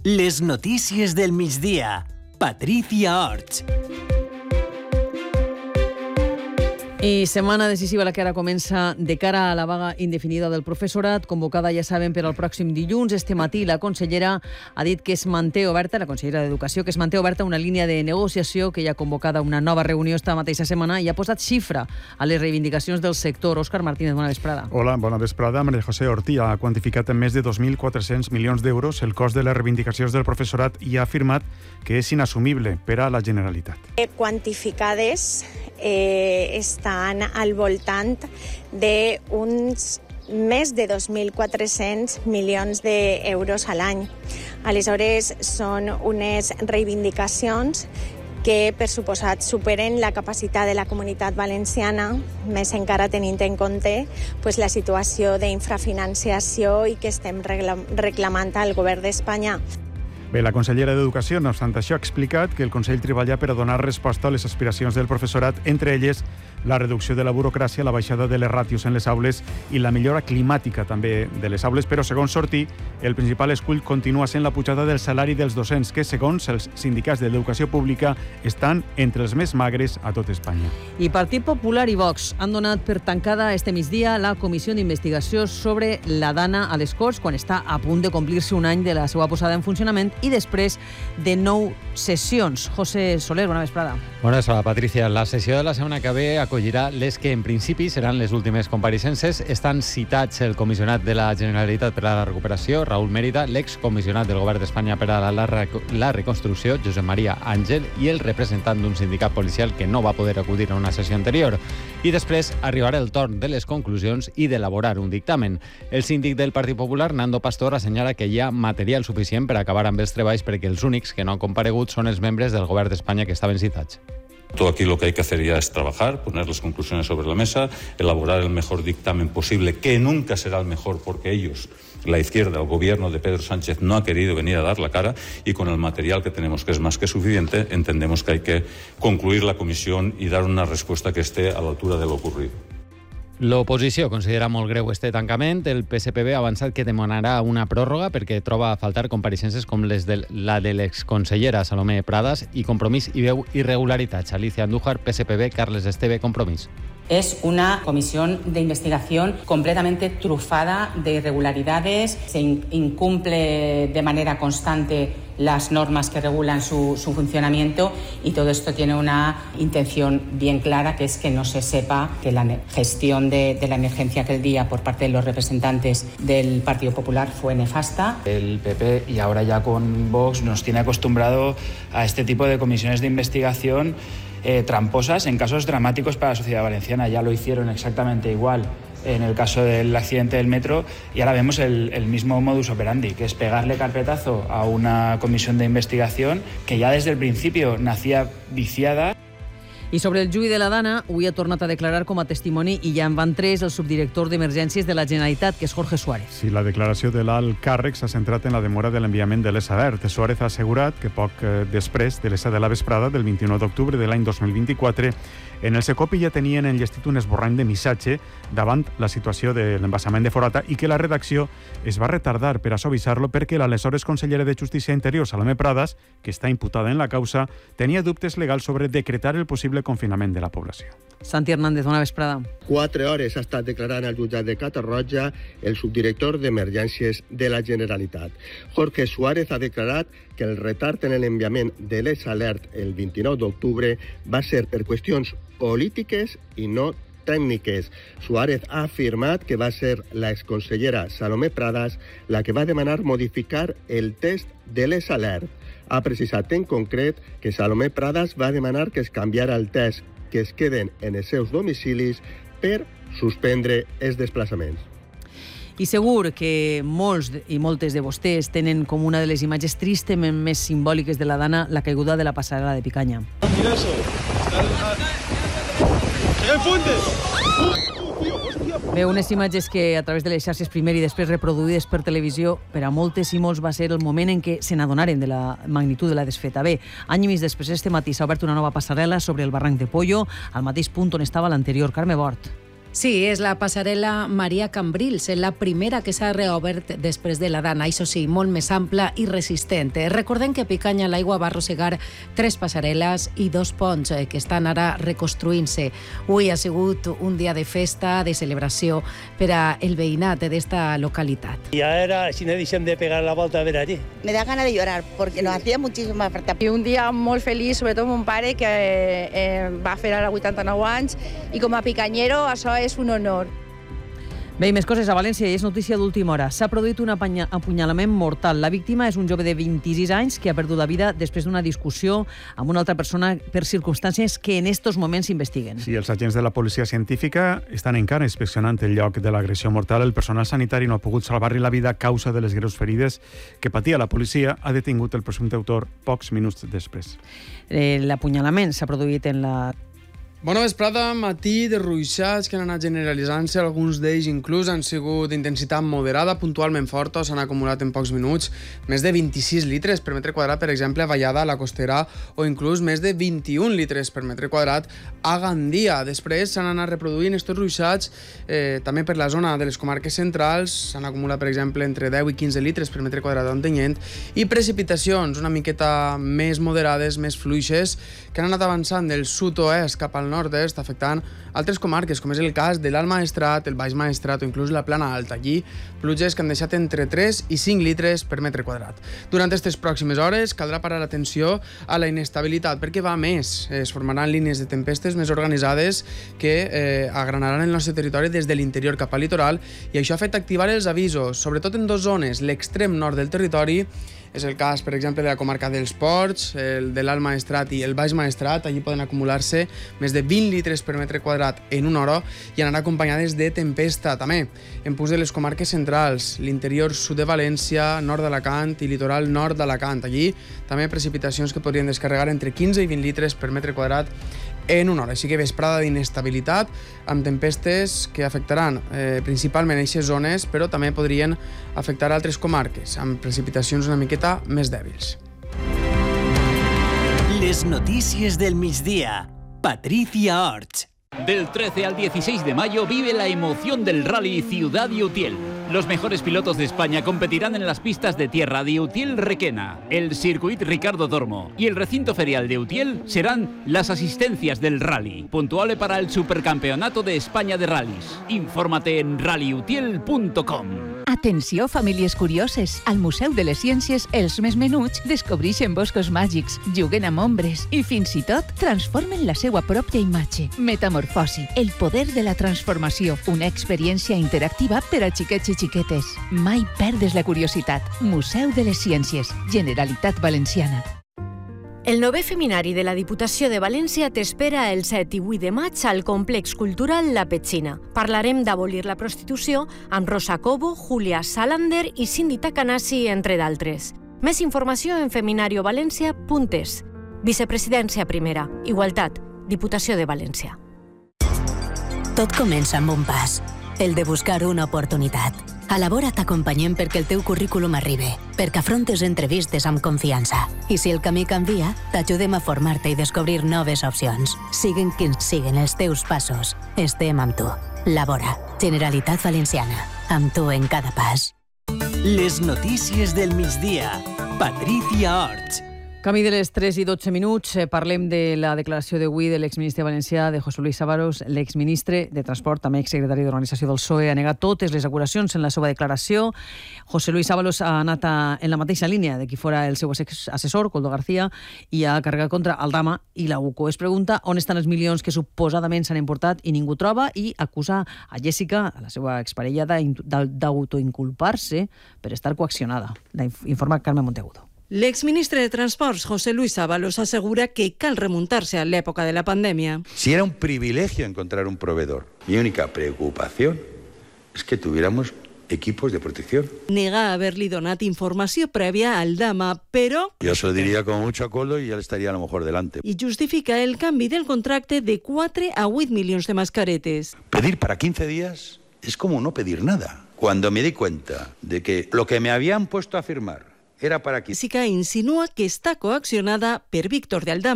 Les notícies del migdia. Patricia Orts. I setmana decisiva la que ara comença de cara a la vaga indefinida del professorat, convocada, ja saben, per al pròxim dilluns. Este matí la consellera ha dit que es manté oberta, la consellera d'Educació, que es manté oberta una línia de negociació, que ja ha convocada una nova reunió esta mateixa setmana i ha posat xifra a les reivindicacions del sector. Òscar Martínez, bona vesprada. Hola, bona vesprada. Maria José Ortí ha quantificat en més de 2.400 milions d'euros el cost de les reivindicacions del professorat i ha afirmat que és inassumible per a la Generalitat. Quantificades estan al voltant d'uns més de 2.400 milions d'euros a l'any. Aleshores, són unes reivindicacions que, per suposat, superen la capacitat de la Comunitat Valenciana, més encara tenint en compte la situació d'infrafinanciació i que estem reclamant al Govern d'Espanya. Bé, la consellera d'Educació, no obstant això, ha explicat que el Consell treballa per a donar resposta a les aspiracions del professorat, entre elles la reducció de la burocràcia, la baixada de les ràtios en les aules i la millora climàtica també de les aules, però segons Ortí, el principal escull continua sent la pujada del salari dels docents, que segons els sindicats de l'educació pública estan entre els més magres a tot Espanya. I Partit Popular i Vox han donat per tancada este migdia la comissió d'investigació sobre la Dana a les Corts, quan està a punt de complir-se un any de la seva posada en funcionament i després de 9 sessions. José Soler, bona vesprada. Bona vesprada, Patricia. La sessió de la setmana que ve acollirà les que en principi seran les últimes compareixences. Estan citats el comissionat de la Generalitat per a la recuperació, Raúl Mérida, l'excomissionat del Govern d'Espanya per a la reconstrucció, Josep Maria Àngel, i el representant d'un sindicat policial que no va poder acudir a una sessió anterior. I després arribarà el torn de les conclusions i d'elaborar un dictamen. El síndic del Partit Popular, Nando Pastor, assenyala que hi ha material suficient per acabar amb els treballs perquè els únics que no han comparegut són els membres del Govern d'Espanya que estaven citats. Todo aquí lo que hay que hacer ya es trabajar, poner las conclusiones sobre la mesa, elaborar el mejor dictamen posible, que nunca será el mejor porque ellos, la izquierda, el gobierno de Pedro Sánchez, no ha querido venir a dar la cara y con el material que tenemos, que es más que suficiente, entendemos que hay que concluir la comisión y dar una respuesta que esté a la altura de lo ocurrido. L'oposició considera molt greu este tancament. El PSPB ha avançat que demanarà una pròrroga perquè troba a faltar compareixences com la de l'exconsellera Salomé Pradas i Compromís i veu irregularitats. Alicia Andújar, PSPB, Carles Esteve, Compromís. Es una comisión de investigación completamente trufada de irregularidades, se incumple de manera constante las normas que regulan su funcionamiento y todo esto tiene una intención bien clara, que es que no se sepa que la gestión de la emergencia aquel día por parte de los representantes del Partido Popular fue nefasta. El PP y ahora ya con Vox nos tiene acostumbrado a este tipo de comisiones de investigación tramposas en casos dramáticos para la sociedad valenciana. Ya lo hicieron exactamente igual en el caso del accidente del metro y ahora vemos el mismo modus operandi, que es pegarle carpetazo a una comisión de investigación que ya desde el principio nacía viciada. I sobre el juí de la Dana, avui ha tornat a declarar com a testimoni i ja en van 3 el subdirector d'Emergències de la Generalitat, que és Jorge Suárez. Sí, la declaració de l'alt càrrec s'ha centrat en la demora de l'enviament de l'ESADERT. Suárez ha assegurat que poc després de l'ESA de la vesprada del 29 d'octubre de l'any 2024, en el Secopi ja tenien enllestit un esborrany de missatge davant la situació de l'embassament de Forata i que la redacció es va retardar per a suavitzar-lo perquè l'aleshores consellera de Justícia Interior, Salomé Pradas, que està imputada en la causa, tenia dubtes legals sobre decretar el possible confinament de la població. Santi Hernández, bona vesprada. 4 hores ha estat declarant al jutjat de Catarroja el subdirector d'Emergències de la Generalitat. Jorge Suárez ha declarat que el retard en l'enviament de l'ESALERT el 29 d'octubre va ser per qüestions polítiques i no tècniques. Suárez ha afirmat que va ser la exconsellera Salomé Pradas la que va demanar modificar el test de l'ESALERT. Ha precisat en concret que Salomé Pradas va demanar que es canviara el test, que es queden en els seus domicilis per suspendre els desplaçaments. I segur que molts i moltes de vostès tenen com una de les imatges tristament més simbòliques de la Dana la caiguda de la passarel·la de Picanya. Bé, unes imatges que a través de les xarxes primer i després reproduïdes per televisió per a moltes i molts va ser el moment en què se n'adonaren de la magnitud de la desfeta. Bé, any i mig després, este matí s'ha obert una nova passarel·la sobre el barranc de Pollo, al mateix punt on estava l'anterior. Carme Bort. Sí, és la passarel·la Maria Cambrils, la primera que s'ha reobert després de la Dana, això sí, molt més ampla i resistent. Recordem que a Picanya l'aigua va arrossegar 3 passarel·les i 2 ponts que estan ara reconstruint-se. Avui ha sigut un dia de festa, de celebració per al veïnat d'esta localitat. Y ahora, sin edición de pegar la volta a ver allí. Me da ganas de llorar porque nos hacía muchísima falta. I un dia molt feliç, sobretot mon pare, que va fer ara 89 anys, i com a picanyero això és un honor. Bé, i més coses a València, i és notícia d'última hora. S'ha produït un apunyalament mortal. La víctima és un jove de 26 anys que ha perdut la vida després d'una discussió amb una altra persona per circumstàncies que en estos moments s'investiguen. Sí, els agents de la policia científica estan encara inspeccionant el lloc de l'agressió mortal. El personal sanitari no ha pogut salvar-li la vida a causa de les greus ferides que patia. La policia ha detingut el presumpte autor pocs minuts després. L'apunyalament s'ha produït en la... Bona vesprada, matí de ruixats que han anat generalitzant-se, alguns d'ells inclús han sigut d'intensitat moderada, puntualment forta, s'han acumulat en pocs minuts, més de 26 litres per metre quadrat, per exemple, a Vallada, a la Costera, o inclús més de 21 litres per metre quadrat a Gandia. Després s'han anat reproduint estos ruixats també per la zona de les comarques centrals, s'han acumulat, per exemple, entre 10 i 15 litres per metre quadrat a Ontinyent, i precipitacions una miqueta més moderades, més fluixes, que han anat avançant del sud-oest cap al nord-est, afectant altres comarques, com és el cas de l'Alt Maestrat, el Baix Maestrat o inclús la Plana Alta. Allí, pluges que han deixat entre 3 i 5 litres per metre quadrat. Durant aquestes pròximes hores caldrà parar l'atenció a la inestabilitat, perquè va més. Es formaran línies de tempestes més organitzades que agranaran el nostre territori des de l'interior cap al litoral, i això ha fet activar els avisos, sobretot en 2 zones, l'extrem nord del territori. És el cas, per exemple, de la comarca dels Ports, el de l'Alt Maestrat i el Baix Maestrat. Allí poden acumular-se més de 20 litres per metre quadrat en una hora i anar acompanyades de tempesta. També en punts de les comarques centrals, l'interior sud de València, nord d'Alacant i litoral nord d'Alacant. Allí també precipitacions que podrien descarregar entre 15 i 20 litres per metre quadrat en una hora. Així que vesprada d'inestabilitat amb tempestes que afectaran principalment aquestes zones, però també podrien afectar altres comarques amb precipitacions una miqueta més dèbils. Les notícies del migdia. Patricia Orts. Del 13 al 16 de mayo vive la emoción del Rally Ciudad de Utiel. Los mejores pilotos de España competirán en las pistas de tierra de Utiel-Requena, el Circuit Ricardo Dormo y el recinto ferial de Utiel serán las asistencias del rally, puntuable para el Supercampeonato de España de Rallys. Infórmate en rallyutiel.com. Atenció, famílies curioses! Al Museu de les Ciències, els més menuts descobreixen boscos màgics, juguen amb ombres i fins i tot transformen la seva pròpia imatge. Metamorfosi, el poder de la transformació, una experiència interactiva per a xiquets i xiquetes. Mai perdes la curiositat. Museu de les Ciències, Generalitat Valenciana. El 9è Feminari de la Diputació de València t'espera el 7 i 8 de maig al Complex Cultural La Petxina. Parlarem d'abolir la prostitució amb Rosa Cobo, Julia Salander i Cindy Takanasi, entre d'altres. Més informació en feminariovalencia.es. Vicepresidència primera. Igualtat. Diputació de València. Tot comença amb un pas, el de buscar una oportunitat. A Labora t'acompanyem perquè el teu currículum arribi, perquè afrontes entrevistes amb confiança. I si el camí canvia, t'ajudem a formar-te i descobrir noves opcions. Siguen quins siguen els teus passos. Estem amb tu. Labora, Generalitat Valenciana. Amb tu en cada pas. Les notícies del migdia. Patricia Orts. Camí de les 3 i 12 minuts, parlem de la declaració d'avui de l'exministre valencià, de José Luis Ábalos, l'exministre de Transport, també exsecretari d'Organització del PSOE, ha negat totes les acusacions en la seva declaració. José Luis Ábalos ha anat en la mateixa línia de qui fora el seu assessor, Coldo García, i ha carregat contra Aldama i la UCO. Es pregunta on estan els milions que suposadament s'han importat i ningú troba, i acusa a Jessica, a la seva exparella, d'autoinculpar-se per estar coaccionada. La informa Carme Monteagudo. L'exministre de Transports, José Luis Ábalos, asegura que cal remontarse a la época de la pandemia. Si era un privilegio encontrar un proveedor, mi única preocupación es que tuviéramos equipos de protección. Nega haver-li donat informació prèvia al Aldama, però... Yo se lo diría como mucho a Coldo y ya le estaría a lo mejor delante. I justifica el canvi del contracte de 4 a 8 milions de mascaretes. Pedir para 15 días es como no pedir nada. Cuando me di cuenta de que lo que me habían puesto a firmar era para... Jessica insinua que està coaccionada per Víctor de Aldama.